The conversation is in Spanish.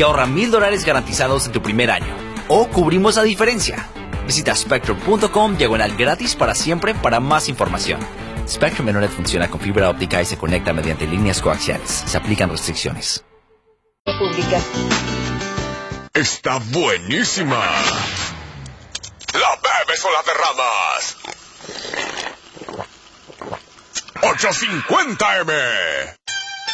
y ahorra $1,000 garantizados en tu primer año. O cubrimos la diferencia. Visita spectrum.com/gratis para siempre para más información. Spectrum Internet funciona con fibra óptica y se conecta mediante líneas coaxiales. Se aplican restricciones. Está buenísima. La bebes o la derramas. 850 M.